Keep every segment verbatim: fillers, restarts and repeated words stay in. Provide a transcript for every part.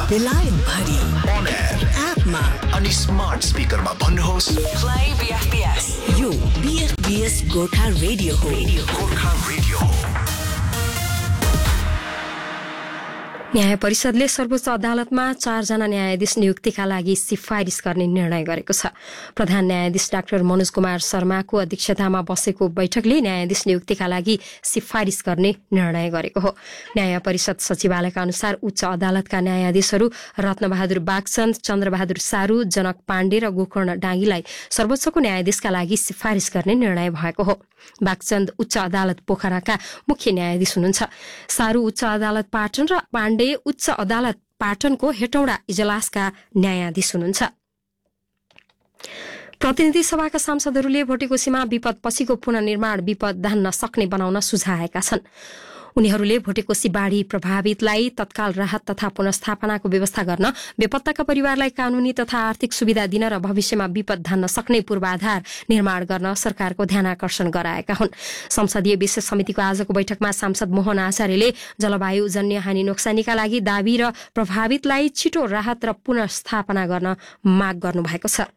बेलायत भरि on air एपमा अनि स्मार्ट स्पिकरमा भन्नुहोस् Play B F B S. यो B F B S Gorkha radio हो. गोर्खा रेडियो। न्याय परिषदले सर्वोच्च अदालतमा चारजना न्यायाधीश नियुक्तिका लागि सिफारिस गर्ने निर्णय गरेको छ। प्रधान न्यायाधीश डाक्टर मनोज कुमार शर्माको अध्यक्षतामा बसेको बैठकले न्यायाधीश नियुक्तिका लागि सिफारिस गर्ने निर्णय गरेको हो। न्याय परिषद सचिवालयका अनुसार उच्च अदालतका न्यायाधीशहरू रत्नबहादुर बागचन्द, चन्द्रबहादुर सारू, जनक पाण्डे र गोकर्ण डाँगीलाई सर्वोच्चको न्यायाधीशका लागि सिफारिस गर्ने निर्णय भएको हो। बागचन्द उच्च अदालत पोखराका मुख्य न्यायाधीश हुनुहुन्छ। सारू उच्च अदालत पाटन र पाण्डे उच्च अदालत पाटनको हेटौडा इजलासका न्यायाधीश हुनुहुन्छ। प्रतिनिधि सभाका सांसदहरूले भोटेकोसीमा विपद पछिको पुनर्निर्माण विपद धान्न सक्ने बनाउन सुझाएका छन्। उनीहरूले भोटेकोसी बाढ़ी प्रभावितलाई तत्काल राहत तथा पुनर्स्थापनाको व्यवस्था गर्न, बेपत्ताका परिवारलाई कानूनी तथा आर्थिक सुविधा दिन र भविष्यमा विपद धान्न सक्ने पूर्वाधार निर्माण गर्न सरकारको ध्यानाकर्षण गराएका हुन्। संसदीय विशेष समितिको आजको बैठकमा सांसद मोहन आचार्यले जलवायु जन्य हानि नोक्सानीका लागि दाबी र प्रभावितलाई छिटो राहत र पुनर्स्थापना गर्न माग गर्नुभएको छ।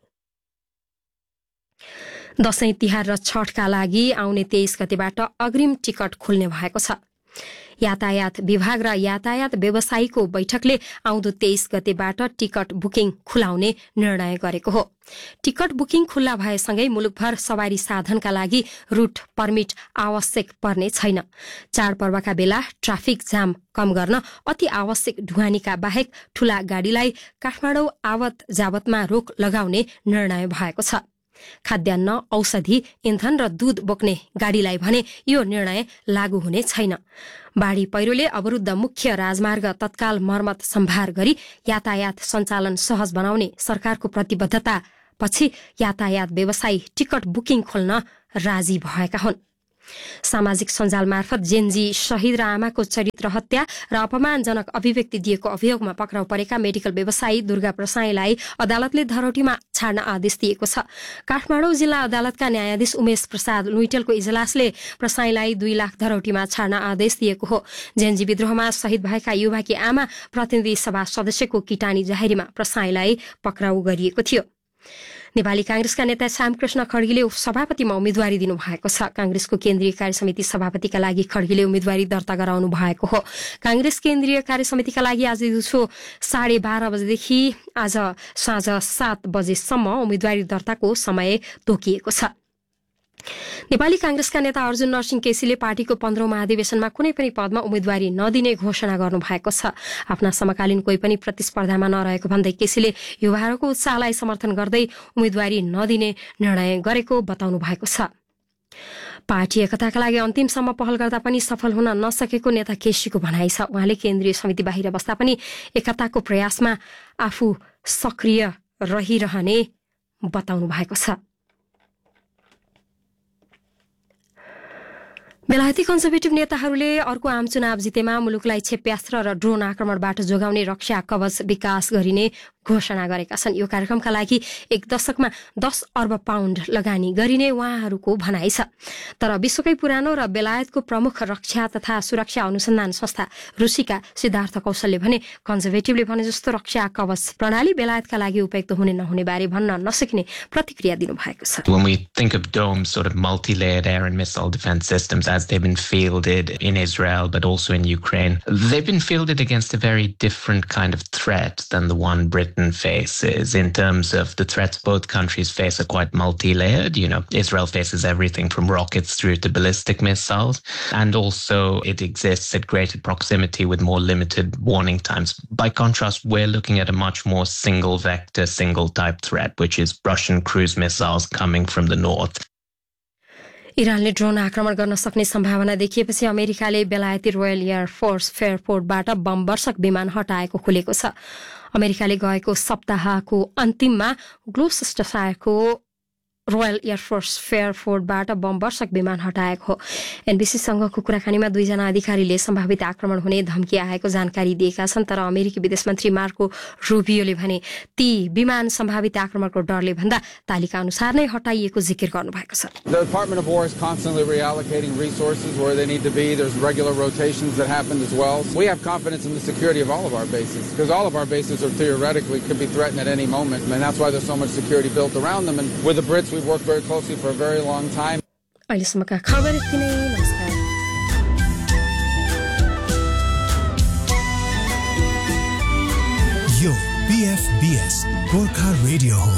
दशैं तिहार र छठका लागि आउने तेइस गतेबाट अग्रिम टिकट खुल्ने भएको छ। यातायात विभाग र यातायात व्यवसायीको बैठकले आउँदो तेइस गतेबाट टिकट बुकिङ खुलाउने निर्णय गरेको हो। टिकट बुकिङ खुल्ला भएसँगै मुलुकभर सवारी साधनका लागि रूट पर्मिट आवश्यक पर्ने छैन। चाडपर्वका बेला ट्राफिक जाम कम गर्न अति आवश्यक ढुवानीका बाहेक ठूला गाडीलाई काठमाडौँ आवत जावतमा रोक लगाउने निर्णय भएको छ। खाद्यान्न, औषधि, इन्धन र दूध बोक्ने गाडीलाई भने यो निर्णय लागू हुने छैन। बाढ़ी पहिरोले अवरुद्ध मुख्य राजमार्ग तत्काल मर्मत सम्भार गरी यातायात सञ्चालन सहज बनाउने सरकारको प्रतिबद्धता पछि यातायात व्यवसायी टिकट बुकिङ खोल्न राजी भएका हुन्। सामाजिक सञ्जाल मार्फत जेनजी शहीद र आमाको चरित्र हत्या र अपमानजनक अभिव्यक्ति दिएको अभियोगमा पक्राउ परेका मेडिकल व्यवसायी दुर्गा प्रसाईलाई अदालतले धरौटीमा छाड्न आदेश दिएको छ। काठमाडौँ जिल्ला अदालतका न्यायाधीश उमेश प्रसाद लुइटेलको इजलासले प्रसाईलाई दुई लाख धरौटीमा छाड्न आदेश दिएको हो। जेनजी विद्रोहमा शहीद भएका युवाकी आमा प्रतिनिधि सभा सदस्यको किटानी जाहेरीमा प्रसाईलाई पक्राउ गरिएको थियो। नेपाली कांग्रेसका नेता श्यामकृष्ण खड्गीले सभापतिमा उम्मेद्वारी दिनुभएको छ। कांग्रेसको केन्द्रीय कार्यसमिति सभापतिका लागि खड्गीले उम्मेद्वारी दर्ता गराउनु भएको हो। कांग्रेस केन्द्रीय कार्यसमितिका लागि आज दिउँसो साढे बाह्र बजेदेखि आज साँझ सात बजेसम्म उम्मेद्वारी दर्ताको समय तोकिएको छ। नेपाली कांग्रेसका नेता अर्जुन नरसिंह केसीले पार्टीको पन्ध्रौं महाधिवेशनमा कुनै पनि पदमा उम्मेद्वारी नदिने घोषणा गर्नुभएको छ। आफ्ना समकालीन कोही पनि प्रतिस्पर्धामा नरहेको भन्दै केसीले युवाहरूको उत्साहलाई समर्थन गर्दै उम्मेद्वारी नदिने निर्णय गरेको बताउनु भएको छ। पार्टी एकताका लागि अन्तिमसम्म पहल गर्दा पनि सफल हुन नसकेको नेता केसीको भनाइ छ। उहाँले केन्द्रीय समिति बाहिर बस्दा पनि एकताको प्रयासमा आफू सक्रिय रहिरहने बताउनु भएको छ। बेलायती कन्जर्भेटिभ नेताहरूले अर्को आम चुनाव जितेमा मुलुकलाई क्षेप्यास्त्र र ड्रोन आक्रमणबाट जोगाउने रक्षा कवच विकास गरिने घोषणा गरेका छन्। यो कार्यक्रमका लागि एक दशकमा दस अर्ब पाउण्ड लगानी गरिने उहाँहरूको भनाइ छ। तर विश्वकै पुरानो र बेलायतको प्रमुख रक्षा तथा सुरक्षा अनुसन्धान संस्था रुसीका सिद्धार्थ कौशलले भने कन्जर्भेटिभले भने जस्तो रक्षा कवच प्रणाली बेलायतका लागि उपयुक्त हुने नहुने बारे भन्न नसक्ने प्रतिक्रिया दिनुभएको छ। When we think of domes, sort of multi-layered air and missile defense systems as they've been fielded in Israel but also in Ukraine, they've been fielded against a very different kind of threat than the one Britain faces. In terms of the threats both countries face are quite multi-layered. You know, Israel faces everything from rockets through to ballistic missiles, and also it exists at greater proximity with more limited warning times. By contrast, we're looking at a much more single vector, single type threat, which is Russian cruise missiles coming from the north. इरानले drone आक्रमण गर्न सक्ने सम्भावना देखिएपछि अमेरिकाले बेलायती royal air force फेयरपोर्टबाट bomb वर्षक विमान हटाएको खुलेको छ। अमेरिकाले गएको सप्ताहको अन्तिममा ग्लोस्टरशायरको रोयल एयरफोर्स फेयरफोर्डबाट बम वर्षक विमान हटाएको हो। एनबीसीसँगको कुराकानीमा दुईजना अधिकारीले सम्भावित आक्रमण हुने धम्की आएको जानकारी दिएका छन्, तर अमेरिकी विदेश मन्त्री मार्को रुबियोले भने ती विमान सम्भावित आक्रमणको डरले भन्दा तालिका अनुसार नै हटाइएको जिकिर गर्नुभएको छ। The Department of War is constantly reallocating resources where they need to be. There's regular rotations that happen as well. We have confidence in the security of all of our bases because all of our bases are theoretically could be threatened at any moment, and that's why there's so much security built around them. And with the Brits, we've worked very closely for a very long time. अहिलेसम्मका खबर यति नै। नमस्कार। यो बीएफबीएस Gorkha radio हो।